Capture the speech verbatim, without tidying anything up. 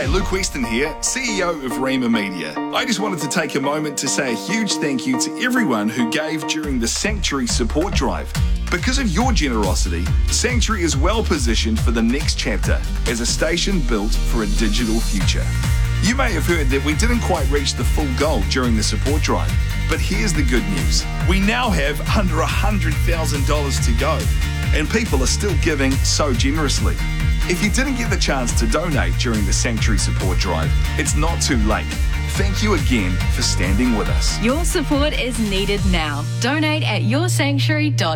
Hi, Luke Weston here, C E O of Rhema Media. I just wanted to take a moment to say a huge thank you to everyone who gave during the Sanctuary support drive. Because of your generosity, Sanctuary is well positioned for the next chapter as a station built for a digital future. You may have heard that we didn't quite reach the full goal during the support drive, but here's the good news. We now have under one hundred thousand dollars to go, and people are still giving so generously. If you didn't get the chance to donate during the Sanctuary support drive, it's not too late. Thank you again for standing with us. Your support is needed now. Donate at your sanctuary dot